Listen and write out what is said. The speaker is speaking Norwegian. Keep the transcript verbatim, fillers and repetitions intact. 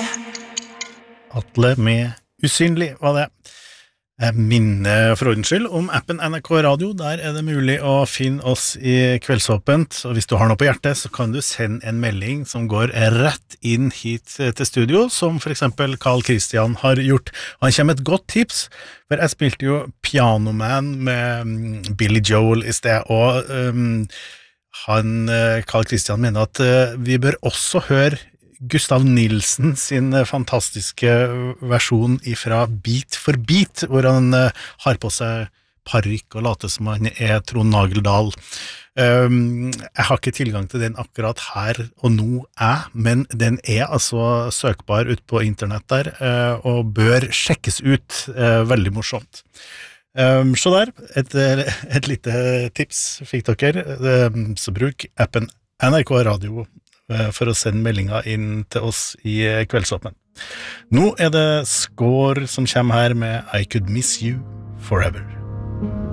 Atle med Usynlig var det. Jeg minner for ordens skyld om appen N R K Radio. Der er det mulig å finne oss i Kveldsåpent, og hvis du har noe på hjertet, så kan du sende en melding som går rett inn hit til studio, som for eksempel Carl Christian har gjort. Han kommer med et godt tips, for jeg spilte jo Pianoman med Billy Joel i sted, og um, han, Carl Christian, mener at uh, vi bør også høre Gustav Nilsen sin fantastiske versjon ifra Beat for Beat, hvor han uh, har på seg parrykk og later som han er Trond Nageldal. Um, jeg har ikke tilgang til den akkurat her og nå er, men den er altså søkbar ut på internett der, uh, og bør sjekkes ut. Uh, veldig morsomt. Um, så der, et, et lite tips fikk dere, um, så bruk appen N R K Radio for å sende meldinger inn til oss i Kveldsåpen. Nå er det Skår som kommer her med I Could Miss You Forever.